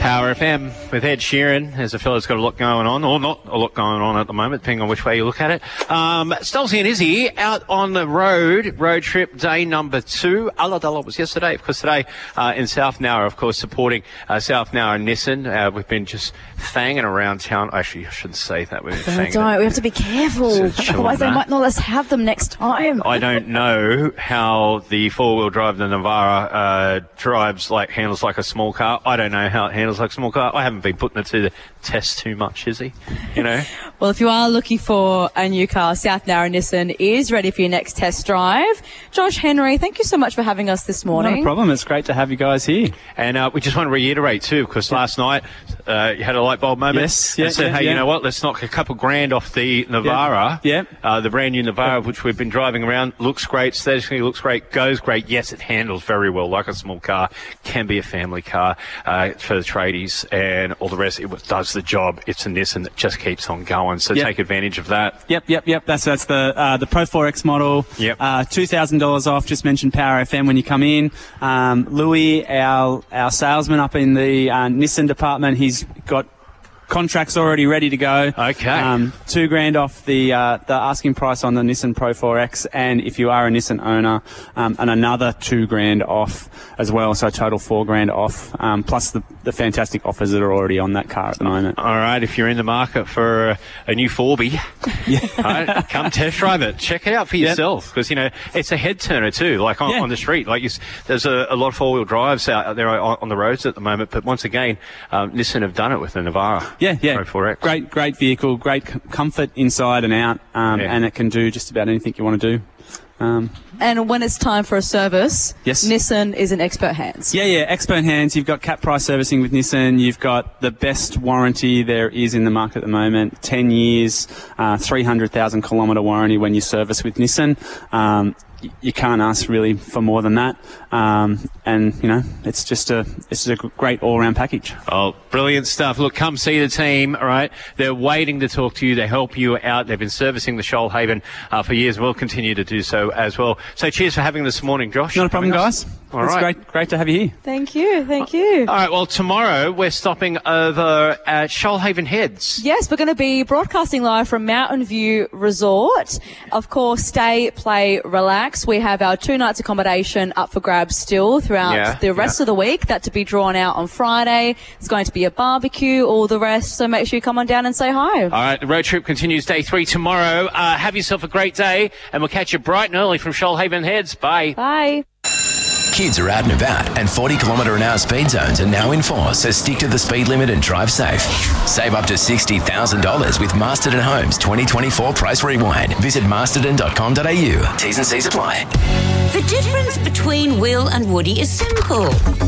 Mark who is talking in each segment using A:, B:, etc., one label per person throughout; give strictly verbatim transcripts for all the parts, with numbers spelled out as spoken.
A: Power F M with Ed Sheeran. As a fella's got a lot going on, or not a lot going on at the moment, depending on which way you look at it. Um, Stolzy and Izzy out on the road, road trip day number two. Ulladulla was yesterday, of course, today uh, in South Nowra, of course, supporting uh, South Nowra and Nissan. Uh, we've been just fanging around town. Actually, I shouldn't say that. We've been
B: no, don't. We have to be careful. Otherwise, they might not let us have them next time.
A: I don't know how the four-wheel drive, the Navara, uh, drives like, handles like a small car. I don't know how it handles like a small car. I haven't been putting it to the test too much, is he? You know?
B: Well, if you are looking for a new car, South Nowra Nissan is ready for your next test drive. Josh Henry, thank you so much for having us this morning.
C: No problem. It's great to have you guys here.
A: And uh, we just want to reiterate too, because last night uh, you had a light bulb moment.
C: Yes, yeah,
A: and said,
C: yeah,
A: hey,
C: yeah.
A: you know what? Let's knock a couple grand off the Navara.
C: Yeah.
A: Uh, the brand new Navara, which we've been driving around, looks great, aesthetically looks great, goes great. Yes, it handles very well like a small car. Can be a family car uh, for the tradies and all the rest. It does the job. It's a Nissan that just keeps on going. So
C: yep.
A: take advantage of that.
C: Yep, yep, yep. That's that's the uh, the Pro four X model.
A: Yep.
C: Uh, two thousand dollars off. Just mention Power F M when you come in. Um, Louis, our our salesman up in the uh, Nissan department, he's got contracts already ready to go.
A: Okay.
C: Um, two grand off the uh, the asking price on the Nissan Pro four X, and if you are a Nissan owner, um, and another two grand off as well. So a total four grand off, um, plus the, the fantastic offers that are already on that car at the moment.
A: All right, if you're in the market for a, a new four B,
C: yeah.
A: right, come test drive it. Check it out for yourself, because you know it's a head turner too. Like on,
C: yeah.
A: on the street, like you, there's a, a lot of four wheel drives out there on, on the roads at the moment. But once again, um, Nissan have done it with the Navara.
C: Yeah, yeah.
A: Pro four X.
C: Great, great vehicle, great c- comfort inside and out, um,
A: yeah.
C: and it can do just about anything you want to do. Um,
B: and when it's time for a service,
C: yes.
B: Nissan is in expert hands.
C: Yeah, yeah, expert hands. You've got cap price servicing with Nissan. You've got the best warranty there is in the market at the moment. ten years, uh, three hundred thousand kilometre warranty when you service with Nissan. Um, you can't ask really for more than that, um, and you know it's just a it's a great all-round package.
A: Oh, brilliant stuff! Look, come see the team. All right, they're waiting to talk to you. They help you out. They've been servicing the Shoalhaven uh, for years. We'll continue to do so as well. So, cheers for having this morning, Josh.
C: Not a problem, guys.
A: All
C: it's
A: right,
C: great, great to have you here.
B: Thank you, thank you.
A: All right, well, tomorrow we're stopping over at Shoalhaven Heads.
B: Yes, we're going to be broadcasting live from Mountain View Resort. Of course, stay, play, relax. We have our two nights accommodation up for grabs still throughout
A: yeah,
B: the rest
A: yeah.
B: of the week. That to be drawn out on Friday. It's going to be a barbecue, all the rest. So make sure you come on down and say hi.
A: All right, the road trip continues day three tomorrow. Uh, have yourself a great day, and we'll catch you bright and early from Shoalhaven Heads. Bye.
B: Bye.
D: Kids are out and about, and forty kilometre an hour speed zones are now in force, so stick to the speed limit and drive safe. Save up to sixty thousand dollars with Masterton Homes twenty twenty-four Price Rewind. Visit masterton dot com dot a u. T's and C's apply.
E: The difference between Will and Woody is simple.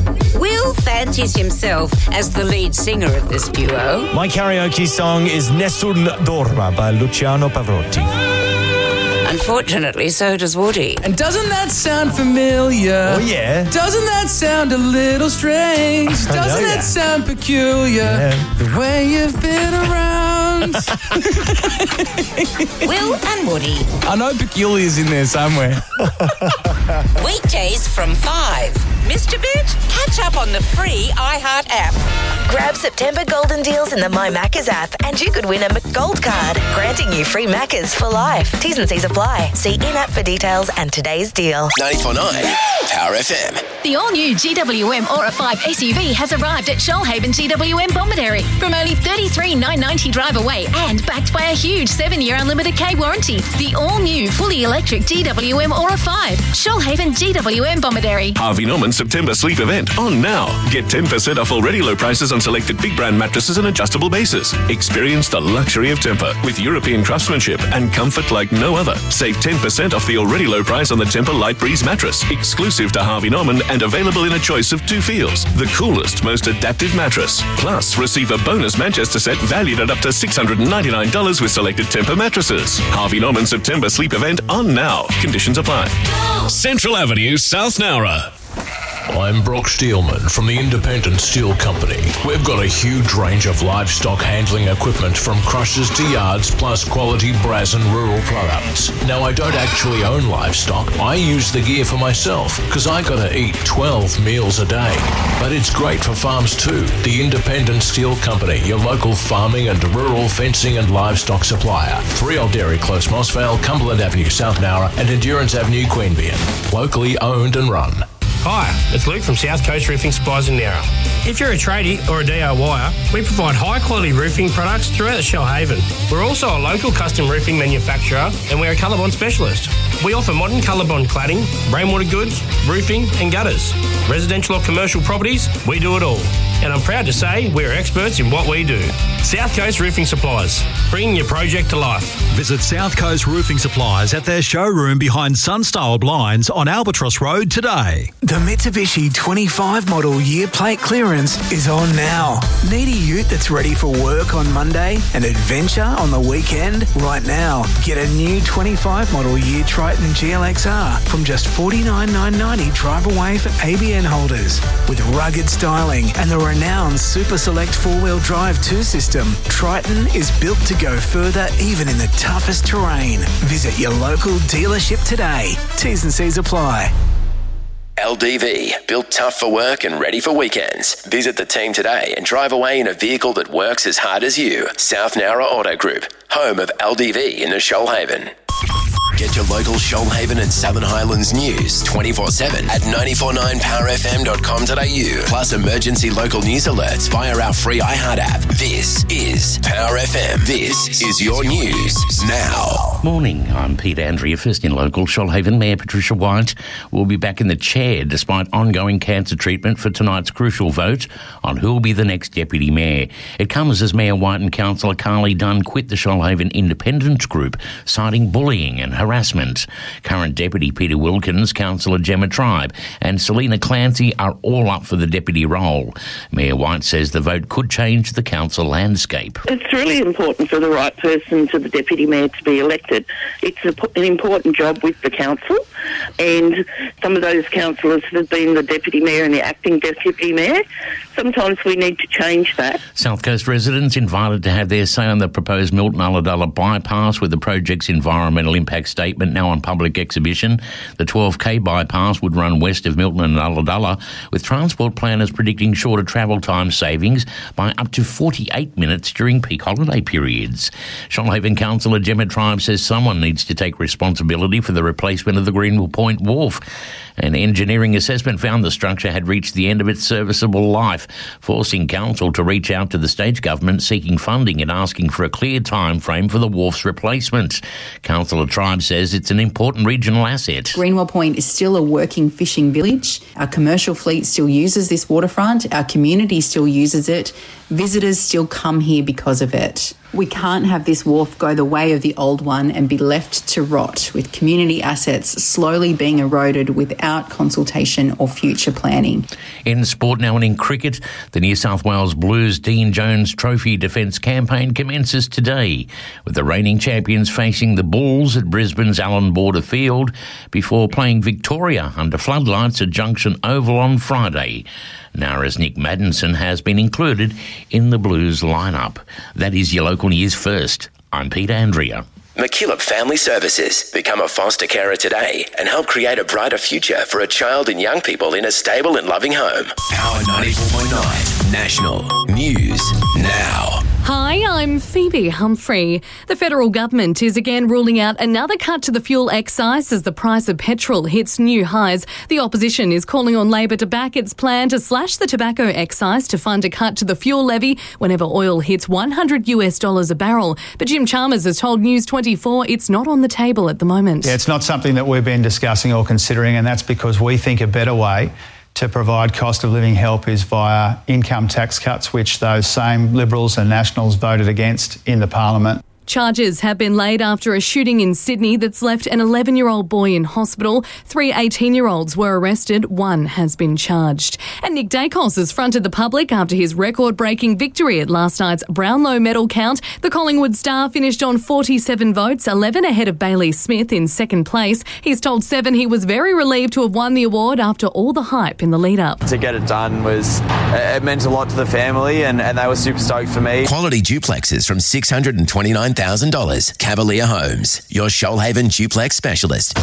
E: Will fancies himself as the lead singer of this duo.
F: My karaoke song is Nessun Dorma by Luciano Pavarotti.
E: Unfortunately, so does Woody.
G: And doesn't that sound familiar?
F: Oh, yeah.
G: Doesn't that sound a little strange? Doesn't
F: know,
G: that
F: yeah.
G: sound peculiar?
F: Yeah.
G: The way you've been around.
E: Will and Woody.
G: I know peculiar's in there somewhere.
E: Weekdays from five. Missed a bit? Catch up on the free iHeart app.
H: Grab September golden deals in the My Maccas app and you could win a McGold card, granting you free Maccas for life. T's and C's apply. See in-app for details and today's deal.
D: ninety-four point nine Power F M.
I: The all-new G W M Aura five S U V has arrived at Shoalhaven G W M Bomaderry from only thirty-three thousand nine hundred ninety drive away and backed by a huge seven-year unlimited K warranty. The all-new fully electric G W M Aura five. Shoalhaven G W M Bomaderry.
J: Harvey Norman September sleep event on now. Get ten percent off already low prices on selected big brand mattresses and adjustable bases. Experience the luxury of Tempur with European craftsmanship and comfort like no other. Save ten percent off the already low price on the Tempur Light Breeze mattress, exclusive to Harvey Norman and available in a choice of two feels. The coolest, most adaptive mattress. Plus, receive a bonus Manchester set valued at up to six hundred ninety-nine dollars with selected Tempur mattresses. Harvey Norman September sleep event on now. Conditions apply.
K: Central Avenue, South Nowra. I'm Brock Steelman from the Independent Steel Company. We've got a huge range of livestock handling equipment from crushers to yards, plus quality brass and rural products. Now, I don't actually own livestock. I use the gear for myself because I gotta eat twelve meals a day. But it's great for farms too. The Independent Steel Company, your local farming and rural fencing and livestock supplier. three Old Dairy Close, Mossvale, Cumberland Avenue, South Nowra and Endurance Avenue, Queanbeyan. Locally owned and run.
L: Hi, it's Luke from South Coast Roofing Supplies in Nowra. If you're a tradie or a D I Y, we provide high-quality roofing products throughout the Shellhaven. We're also a local custom roofing manufacturer and we're a ColourBond specialist. We offer modern ColourBond cladding, rainwater goods, roofing and gutters. Residential or commercial properties, we do it all. And I'm proud to say we're experts in what we do. South Coast Roofing Supplies, bringing your project to life.
M: Visit South Coast Roofing Supplies at their showroom behind Sunstyle Blinds on Albatross Road today.
N: The Mitsubishi twenty-five model year plate clearance is on now. Need a ute that's ready for work on Monday and adventure on the weekend? Right now, get a new twenty-five model year Triton G L X R from just forty-nine thousand nine hundred ninety dollars drive away for A B N holders. With rugged styling and the renowned Super Select four-wheel drive two system, Triton is built to go further even in the toughest terrain. Visit your local dealership today. T's and C's apply.
D: L D V, built tough for work and ready for weekends. Visit the team today and drive away in a vehicle that works as hard as you. South Nowra Auto Group, home of L D V in the Shoalhaven. Get your local Shoalhaven and Southern Highlands news twenty-four seven at nine four nine power f m dot com dot a u. Plus emergency local news alerts via our free iHeart app. This is Power F M. This is your news now.
O: Morning, I'm Peter Andrea. First in local, Shoalhaven Mayor Patricia White will be back in the chair despite ongoing cancer treatment for tonight's crucial vote on who will be the next deputy mayor. It comes as Mayor White and Councillor Carly Dunn quit the Shoalhaven Independence Group, citing bullying and harassment. Current Deputy Peter Wilkins, Councillor Gemma Tribe and Selina Clancy are all up for the deputy role. Mayor White says the vote could change the council landscape.
P: It's really important for the right person to the deputy mayor to be elected. It's a, an important job with the council, and some of those councillors have been the deputy mayor and the acting deputy mayor. Sometimes we need to change that.
O: South Coast residents invited to have their say on the proposed Milton Ulladulla bypass, with the project's environmental impact statement now on public exhibition. The twelve K bypass would run west of Milton and Ulladulla, with transport planners predicting shorter travel time savings by up to forty-eight minutes during peak holiday periods. Shoalhaven Councillor Gemma Tribe says someone needs to take responsibility for the replacement of the Greenville Point Wharf. An engineering assessment found the structure had reached the end of its serviceable life, forcing council to reach out to the state government seeking funding and asking for a clear time frame for the wharf's replacement. Councillor Tribe says it's an important regional asset.
Q: Greenwell Point is still a working fishing village. Our commercial fleet still uses this waterfront. Our community still uses it. Visitors still come here because of it. We can't have this wharf go the way of the old one and be left to rot, with community assets slowly being eroded without consultation or future planning.
O: In sport now and in cricket, the New South Wales Blues Dean Jones Trophy Defence campaign commences today, with the reigning champions facing the Bulls at Brisbane's Allan Border Field before playing Victoria under floodlights at Junction Oval on Friday. Nowra's Nick Maddinson has been included in the Blues lineup. That is your local news first. I'm Peter Andrea.
D: McKillop Family Services. Become a foster carer today and help create a brighter future for a child and young people in a stable and loving home. Power ninety-four point nine National News Now.
I: Hi, I'm Phoebe Humphrey. The federal government is again ruling out another cut to the fuel excise as the price of petrol hits new highs. The opposition is calling on Labor to back its plan to slash the tobacco excise to fund a cut to the fuel levy whenever oil hits one hundred US dollars a barrel. But Jim Chalmers has told News twenty-four it's not on the table at the moment.
R: Yeah, it's not something that we've been discussing or considering, and that's because we think a better way to provide cost of living help is via income tax cuts, which those same Liberals and Nationals voted against in the Parliament.
S: Charges have been laid after a shooting in Sydney that's left an eleven-year-old boy in hospital. Three eighteen-year-olds were arrested. One has been charged. And Nick Dacos has fronted the public after his record-breaking victory at last night's Brownlow medal count. The Collingwood star finished on forty-seven votes, eleven ahead of Bailey Smith in second place. He's told Seven he was very relieved to have won the award after all the hype in the lead-up.
T: To get it done was, it meant a lot to the family and, and they were super stoked for me.
D: Quality duplexes from six hundred twenty-nine thousand dollars. Cavalier Homes, your Shoalhaven duplex specialist.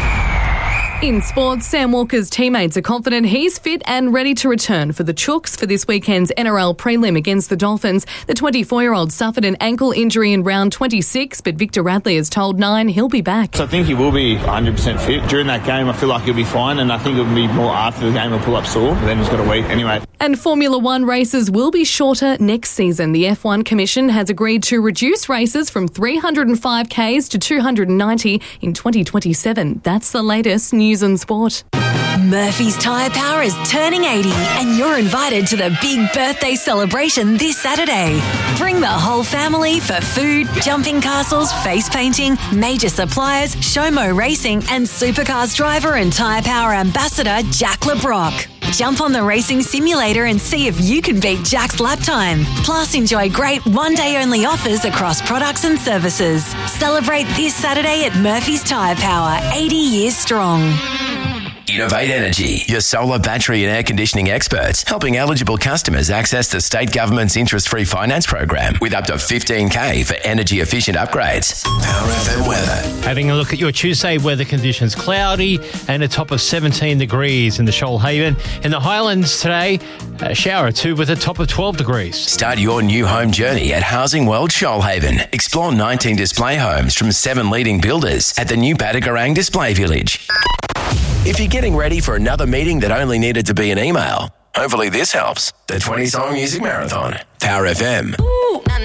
S: In sports, Sam Walker's teammates are confident he's fit and ready to return for the Chooks for this weekend's N R L prelim against the Dolphins. The twenty-four-year-old suffered an ankle injury in round twenty-six, but Victor Radley has told Nine he'll be back.
U: So I think he will be one hundred percent fit. During that game, I feel like he'll be fine, and I think it'll be more after the game he'll pull up sore, but then he's got a week anyway.
S: And Formula One races will be shorter next season. The F one Commission has agreed to reduce races from three hundred five kays to two hundred ninety in twenty twenty-seven. That's the latest news and sport.
V: Murphy's Tyre Power is turning eighty and you're invited to the big birthday celebration this Saturday. Bring the whole family for food, jumping castles, face painting, major suppliers, Showmo Racing and Supercars driver and Tyre Power ambassador Jack LeBrock. Jump on the racing simulator and see if you can beat Jack's lap time. Plus, enjoy great one-day-only offers across products and services. Celebrate this Saturday at Murphy's Tyre Power, eighty years strong.
D: Innovate Energy, your solar, battery and air conditioning experts, helping eligible customers access the state government's interest-free finance program with up to fifteen K for energy-efficient upgrades. Power F M weather.
W: Having a look at your Tuesday weather conditions, cloudy and a top of seventeen degrees in the Shoalhaven. In the Highlands today, a shower or two with a top of twelve degrees.
D: Start your new home journey at Housing World Shoalhaven. Explore nineteen display homes from seven leading builders at the new Badagarang Display Village. If you're getting ready for another meeting that only needed to be an email, hopefully this helps. The twenty Song Music Marathon. Power F M.
B: Ooh,